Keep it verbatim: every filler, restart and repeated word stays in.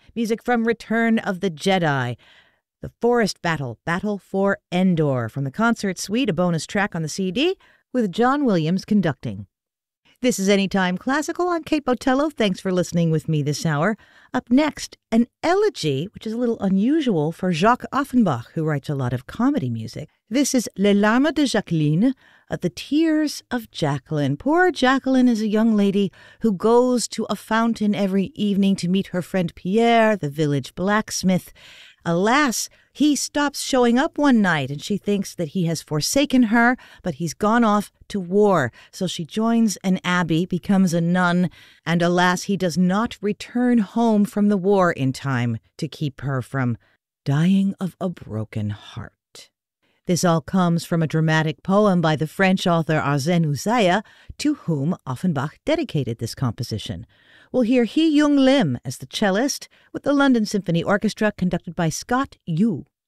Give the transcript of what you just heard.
Music from Return of the Jedi. The Forest Battle, Battle for Endor, from the concert suite, a bonus track on the C D, with John Williams conducting. This is Anytime Classical. I'm Kate Botello. Thanks for listening with me this hour. Up next, an elegy, which is a little unusual for Jacques Offenbach, who writes a lot of comedy music. This is Les Larmes de Jacqueline, uh, The Tears of Jacqueline. Poor Jacqueline is a young lady who goes to a fountain every evening to meet her friend Pierre, the village blacksmith. Alas, he stops showing up one night and she thinks that he has forsaken her, but he's gone off to war. So she joins an abbey, becomes a nun, and alas, he does not return home from the war in time to keep her from dying of a broken heart. This all comes from a dramatic poem by the French author Arsène Houzaya, to whom Offenbach dedicated this composition. We'll hear Hee Young Lim as the cellist with the London Symphony Orchestra conducted by Scott Yu.